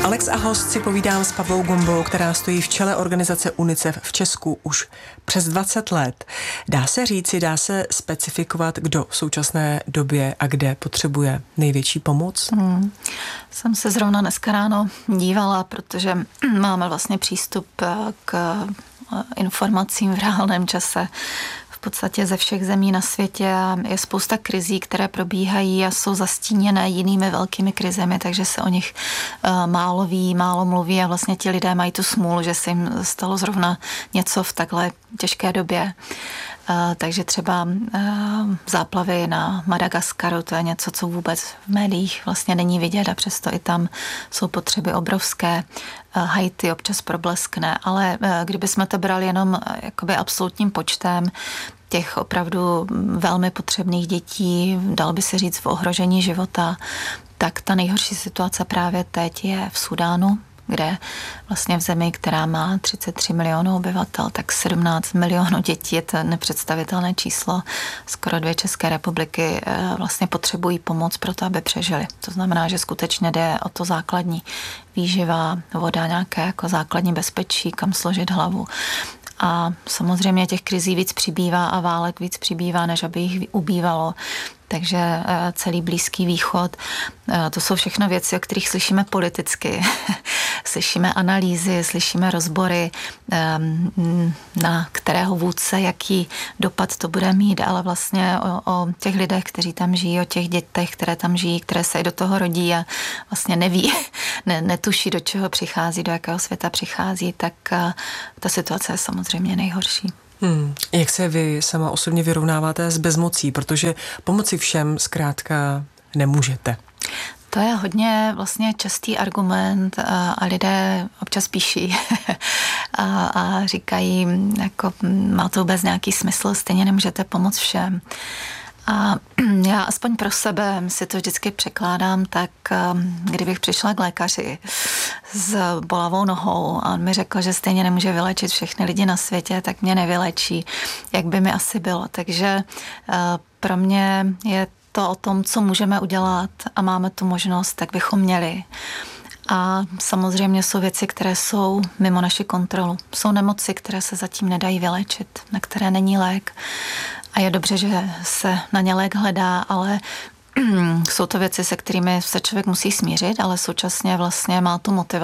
Alex a host si povídám s Pavlou Gombou, která stojí v čele organizace UNICEF v Česku už přes 20 let. Dá se říci, dá se specifikovat, kdo v současné době a kde potřebuje největší pomoc? Jsem se zrovna dneska ráno dívala, protože máme vlastně přístup k informacím v reálném čase v podstatě ze všech zemí na světě. Je spousta krizí, které probíhají a jsou zastíněné jinými velkými krizemi, takže se o nich málo ví, málo mluví a vlastně ti lidé mají tu smůlu, že se jim stalo zrovna něco v takhle těžké době. Takže třeba záplavy na Madagaskaru, to je něco, co vůbec v médiích vlastně není vidět a přesto i tam jsou potřeby obrovské. Haiti občas probleskne, ale kdybychom to brali jenom jakoby absolutním počtem těch opravdu velmi potřebných dětí, dal by se říct v ohrožení života, tak ta nejhorší situace právě teď je v Súdánu, kde vlastně v zemi, která má 33 milionů obyvatel, tak 17 milionů dětí, je to nepředstavitelné číslo. Skoro 2 České republiky vlastně potřebují pomoc pro to, aby přežili. To znamená, že skutečně jde o to základní výživa, voda, nějaké jako základní bezpečí, kam složit hlavu. A samozřejmě těch krizí víc přibývá a válek víc přibývá, než aby jich ubývalo. Takže celý Blízký východ, to jsou všechno věci, o kterých slyšíme politicky. Slyšíme analýzy, slyšíme rozbory, na kterého vůdce, jaký dopad to bude mít, ale vlastně o těch lidech, kteří tam žijí, o těch dětech, které tam žijí, které se i do toho rodí a vlastně neví, netuší, do čeho přichází, do jakého světa přichází, tak ta situace je samozřejmě nejhorší. Jak se vy sama osobně vyrovnáváte s bezmocí, protože pomoci všem zkrátka nemůžete? To je hodně vlastně častý argument a lidé občas píší a říkají, jako má to vůbec nějaký smysl, stejně nemůžete pomoct všem. A já aspoň pro sebe si to vždycky překládám tak, kdybych přišla k lékaři s bolavou nohou a on mi řekl, že stejně nemůže vylečit všechny lidi na světě, tak mě nevylečí, jak by mi asi bylo. Takže pro mě je to o tom, co můžeme udělat a máme tu možnost, tak bychom měli. A samozřejmě jsou věci, které jsou mimo naši kontrolu. Jsou nemoci, které se zatím nedají vylečit, na které není lék. A je dobře, že se na ně lék hledá, ale jsou to věci, se kterými se člověk musí smířit, ale současně vlastně má tu motivaci